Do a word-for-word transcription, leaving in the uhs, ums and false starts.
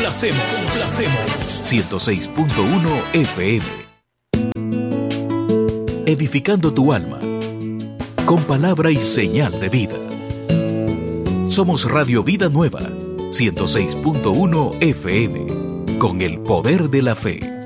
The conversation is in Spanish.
Complacemos, complacemos. ciento seis punto uno F M. Edificando tu alma con palabra y señal de vida. Somos Radio Vida Nueva, ciento seis punto uno F M, con el poder de la fe.